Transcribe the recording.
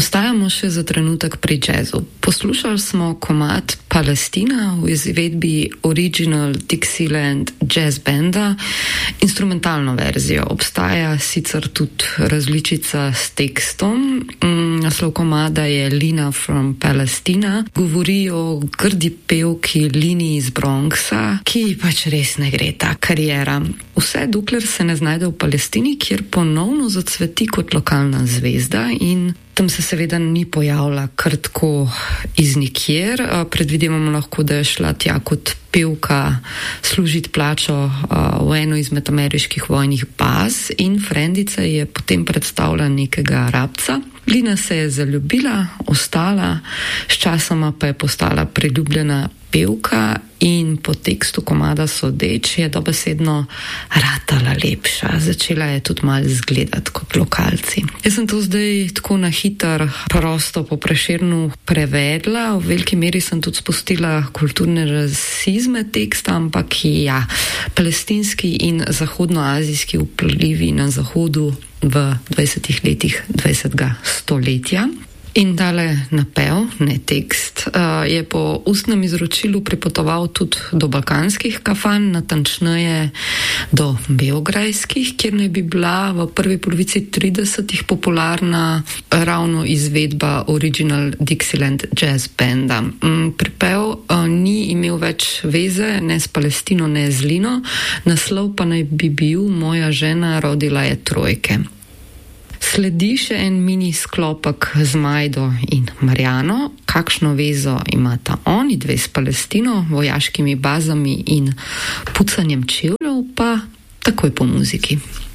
Ostajamo še za trenutek pri jazzu. Poslušali smo komad Palestina v izvedbi Original Dixieland Jazz Banda, instrumentalno verzijo. Obstaja sicer tudi različica s tekstom. Naslov komada je Lina from Palestina. Govori o grdi pevki Lini iz Bronxa, ki pač res ne gre ta kariera. Vse dokler se ne znajde v Palestini, kjer ponovno zacveti kot lokalna zvezda in tam se seveda ni pojavila kar tako iz nikjer. Predvidevamo lahko, da je šla tja kot pevka služiti plačo v eno izmed ameriških vojnih baz in frendica je potem predstavila nekega Arabca. Lina se je zaljubila, ostala, sčasoma pa je postala priljubljena pevka in po tekstu komada sodeč je dobesedno ratala lepša. Začela je tudi malo izgledati kot lokalci. Jaz sem to zdaj tako na hitro prosto po Prešernu prevedla. V veliki meri sem tudi spustila kulturne rasizme teksta, ampak ja, palestinski in zahodnoazijski vplivi na zahodu v 20 letih 20. stoletja. In tale napev, ne tekst, je po ustnem izročilu pripotoval tudi do balkanskih kafan, natančneje do beograjskih, kjer naj bi bila v prvi polovici 30-ih popularna ravno izvedba Original Dixieland Jazz Banda. Pripev ni imel več veze ne s Palestino, ne z Lino, naslov pa naj bi bil Moja žena rodila je trojke. Sledi še en mini sklopek z Majdo in Marjano. Kakšno vezo imata oni dve s Palestino, vojaškimi bazami in pucanjem čevljev, pa takoj po muziki.